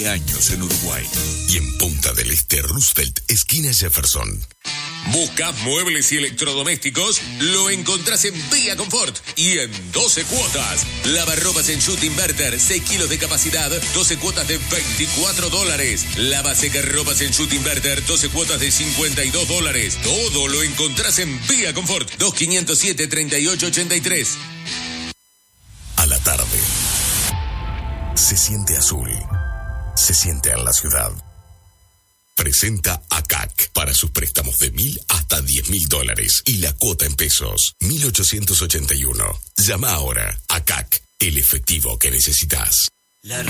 Años en Uruguay. Y en Punta del Este, Roosevelt, esquina Jefferson. ¿Buscas muebles y electrodomésticos? Lo encontrás en Vía Confort y en 12 cuotas. Lavarropas en Shoot Inverter, 6 kilos de capacidad, 12 cuotas de $24. Lava seca ropas en Shoot Inverter, 12 cuotas de $52. Todo lo encontrás en Vía Confort, 2507-3883. A la tarde. Se siente azul. Se siente en la ciudad. Presenta ACAC para sus préstamos de $1,000 hasta $10,000 y la cuota en pesos, 1.881. Llama ahora. ACAC, el efectivo que necesitas. La